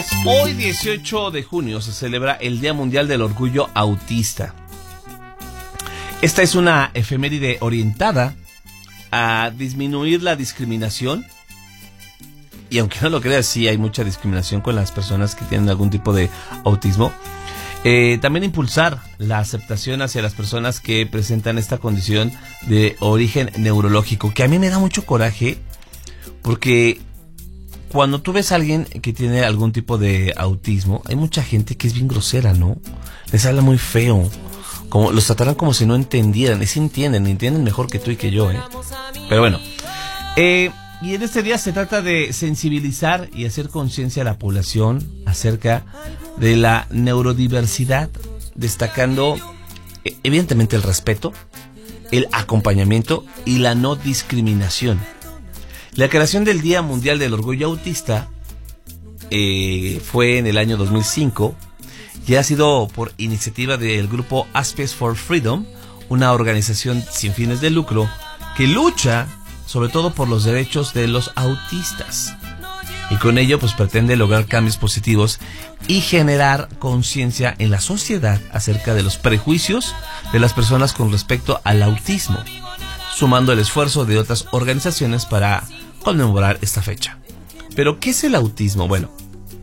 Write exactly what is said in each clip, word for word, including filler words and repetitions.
Hoy, dieciocho de junio, se celebra el Día Mundial del Orgullo Autista. Esta es una efeméride orientada a disminuir la discriminación. Y aunque no lo creas, sí hay mucha discriminación con las personas que tienen algún tipo de autismo. Eh, también impulsar la aceptación hacia las personas que presentan esta condición de origen neurológico, que a mí me da mucho coraje, porque cuando tú ves a alguien que tiene algún tipo de autismo, hay mucha gente que es bien grosera, ¿no? Les habla muy feo, como los tratarán como si no entendieran, y sí entienden, entienden mejor que tú y que yo, ¿eh? Pero bueno, eh, y en este día se trata de sensibilizar y hacer conciencia a la población acerca de la neurodiversidad, destacando evidentemente el respeto, el acompañamiento y la no discriminación. La creación del Día Mundial del Orgullo Autista eh, fue en el año dos mil cinco y ha sido por iniciativa del grupo Aspects for Freedom, una organización sin fines de lucro que lucha sobre todo por los derechos de los autistas. Y con ello pues pretende lograr cambios positivos y generar conciencia en la sociedad acerca de los prejuicios de las personas con respecto al autismo, sumando el esfuerzo de otras organizaciones para conmemorar esta fecha. ¿Pero qué es el autismo? Bueno,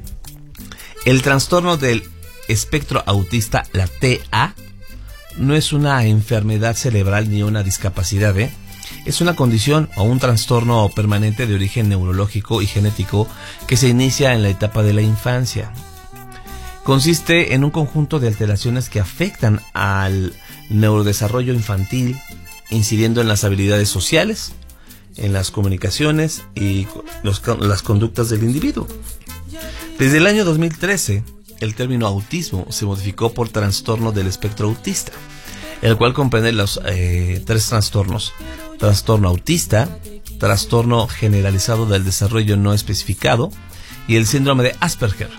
el trastorno del espectro autista, la T A, no es una enfermedad cerebral ni una discapacidad, ¿eh? Es una condición o un trastorno permanente de origen neurológico y genético que se inicia en la etapa de la infancia. Consiste en un conjunto de alteraciones que afectan al neurodesarrollo infantil, incidiendo en las habilidades sociales, en las comunicaciones y los, las conductas del individuo. Desde el año dos mil trece, el término autismo se modificó por trastorno del espectro autista, el cual comprende los eh, tres trastornos: trastorno autista, trastorno generalizado del desarrollo no especificado y el síndrome de Asperger.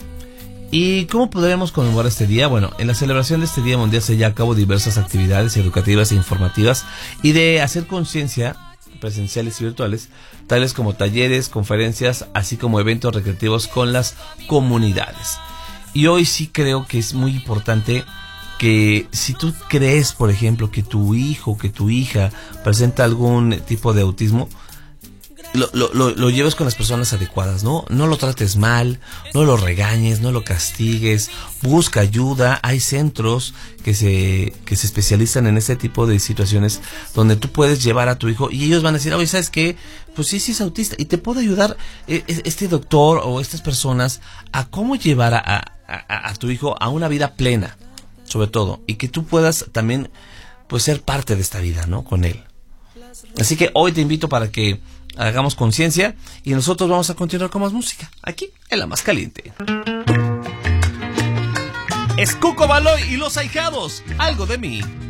¿Y cómo podremos conmemorar este día? Bueno, en la celebración de este Día Mundial se llevan a cabo diversas actividades educativas e informativas y de hacer conciencia, presenciales y virtuales, tales como talleres, conferencias, así como eventos recreativos con las comunidades. Y hoy sí creo que es muy importante que si tú crees, por ejemplo, que tu hijo, que tu hija presenta algún tipo de autismo, lo, lo, lo, lo lleves con las personas adecuadas, ¿no? No lo trates mal, no lo regañes, no lo castigues, busca ayuda. Hay centros que se, que se especializan en este tipo de situaciones donde tú puedes llevar a tu hijo y ellos van a decir, oye, ¿sabes qué? Pues sí, sí es autista y te puede ayudar eh, este doctor o estas personas a cómo llevar a, a, a, a tu hijo a una vida plena, sobre todo, y que tú puedas también pues ser parte de esta vida, ¿no? Con él. Así que hoy te invito para que hagamos conciencia y nosotros vamos a continuar con más música aquí en La Más Caliente. Es Cuco Baloy y Los Ahijados, Algo de Mí.